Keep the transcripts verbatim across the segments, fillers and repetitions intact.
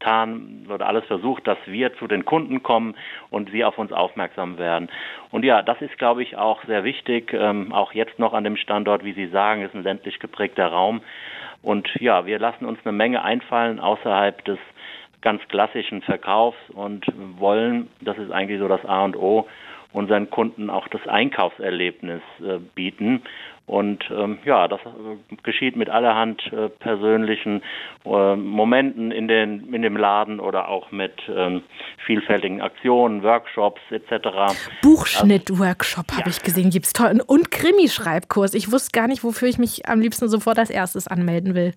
getan oder alles versucht, dass wir zu den Kunden kommen und sie auf uns aufmerksam werden. Und ja, das ist, glaube ich, auch sehr wichtig, ähm, auch jetzt noch an dem Standort, wie Sie sagen, ist ein ländlich geprägter Raum. Und ja, wir lassen uns eine Menge einfallen außerhalb des ganz klassischen Verkaufs und wollen, das ist eigentlich so das A und O, unseren Kunden auch das Einkaufserlebnis äh, bieten. Und ähm, ja, das äh, geschieht mit allerhand äh, persönlichen äh, Momenten in, den, in dem Laden oder auch mit ähm, vielfältigen Aktionen, Workshops et cetera. Buchschnitt-Workshop also, habe ja. ich gesehen, gibt's toll. Und Krimischreibkurs. Ich wusste gar nicht, wofür ich mich am liebsten sofort als erstes anmelden will.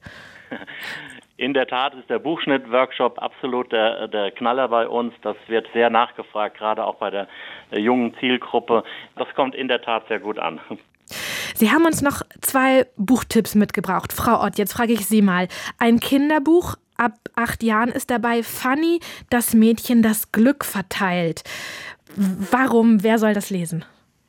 In der Tat ist der Buchschnitt-Workshop absolut der, der Knaller bei uns. Das wird sehr nachgefragt, gerade auch bei der, der jungen Zielgruppe. Das kommt in der Tat sehr gut an. Sie haben uns noch zwei Buchtipps mitgebracht. Frau Ott, jetzt frage ich Sie mal. Ein Kinderbuch ab acht Jahren ist dabei. Fanny, das Mädchen, das Glück verteilt. Warum? Wer soll das lesen?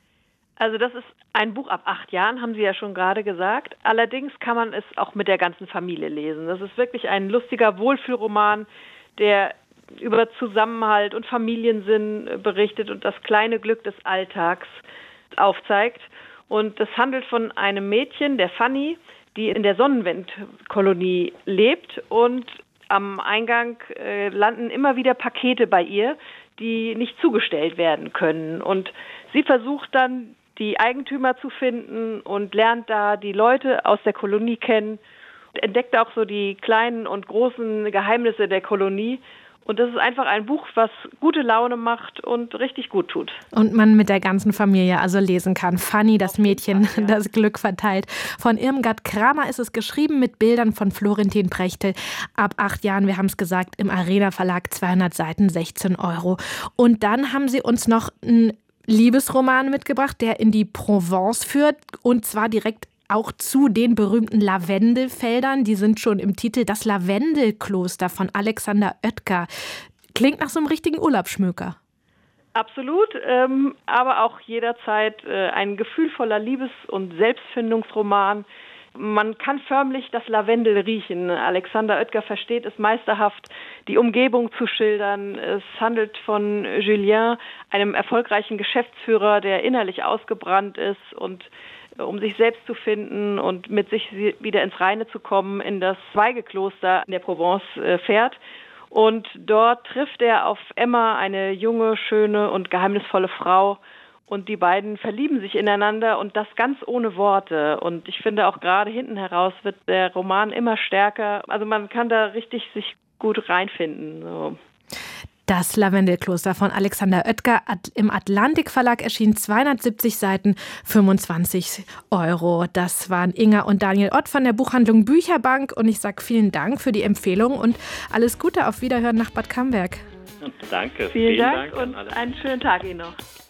Also das ist ein Buch ab acht Jahren, haben Sie ja schon gerade gesagt. Allerdings kann man es auch mit der ganzen Familie lesen. Das ist wirklich ein lustiger Wohlfühlroman, der über Zusammenhalt und Familiensinn berichtet und das kleine Glück des Alltags aufzeigt. Und es handelt von einem Mädchen, der Fanny, die in der Sonnenwendkolonie lebt. Und am Eingang äh, landen immer wieder Pakete bei ihr, die nicht zugestellt werden können. Und sie versucht dann, die Eigentümer zu finden und lernt da die Leute aus der Kolonie kennen, entdeckt auch so die kleinen und großen Geheimnisse der Kolonie. Und das ist einfach ein Buch, was gute Laune macht und richtig gut tut. Und man mit der ganzen Familie also lesen kann. Fanny, das Mädchen, Fall, ja. das Glück verteilt. Von Irmgard Kramer ist es geschrieben mit Bildern von Florentin Prechtel. Ab acht Jahren, wir haben es gesagt, im Arena Verlag, zweihundert Seiten, sechzehn Euro. Und dann haben Sie uns noch ein Liebesroman mitgebracht, der in die Provence führt, und zwar direkt auch zu den berühmten Lavendelfeldern. Die sind schon im Titel. Das Lavendelkloster von Alexander Oetker. Klingt nach so einem richtigen Urlaubsschmöker. Absolut, ähm, aber auch jederzeit äh, ein gefühlvoller Liebes- und Selbstfindungsroman. Man kann förmlich das Lavendel riechen. Alexander Oetker versteht es meisterhaft, die Umgebung zu schildern. Es handelt von Julien, einem erfolgreichen Geschäftsführer, der innerlich ausgebrannt ist und um sich selbst zu finden und mit sich wieder ins Reine zu kommen, in das Schweigekloster in der Provence fährt. Und dort trifft er auf Emma, eine junge, schöne und geheimnisvolle Frau. Und die beiden verlieben sich ineinander und das ganz ohne Worte. Und ich finde auch gerade hinten heraus wird der Roman immer stärker. Also man kann da richtig sich gut reinfinden. So. Das Lavendelkloster von Alexander Oetker im Atlantik Verlag erschien, zweihundertsiebzig Seiten, fünfundzwanzig Euro. Das waren Inga und Daniel Ott von der Buchhandlung Bücherbank. Und ich sage vielen Dank für die Empfehlung und alles Gute, auf Wiederhören nach Bad Camberg. Danke. Vielen, vielen Dank, Dank und einen schönen Tag Ihnen noch.